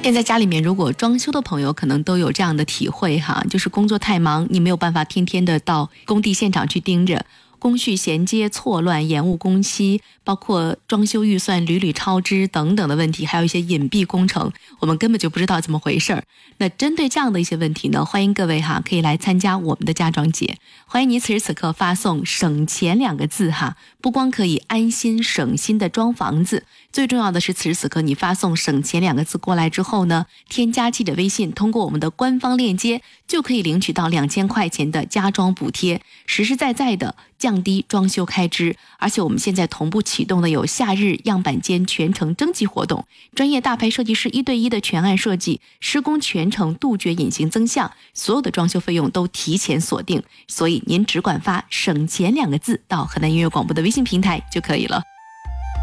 现在家里面如果装修的朋友可能都有这样的体会哈，就是工作太忙，你没有办法天天的到工地现场去盯着，工序衔接错乱，延误工期，包括装修预算屡屡超支等等的问题，还有一些隐蔽工程，我们根本就不知道怎么回事儿。那针对这样的一些问题呢，欢迎各位可以来参加我们的家装节。欢迎你此时此刻发送省钱2个字不光可以安心省心的装房子，最重要的是此时此刻你发送省钱2个字过来之后呢，添加记者微信，通过我们的官方链接就可以领取到2000块钱的家装补贴，实实在在的降低装修开支。而且我们现在同步启动的有夏日样板间全程征集活动，专业大牌设计师1对1的全案设计，施工全程杜绝隐形增项，所有的装修费用都提前锁定，所以您只管发省钱2个字到河南音乐广播的微信平台就可以了。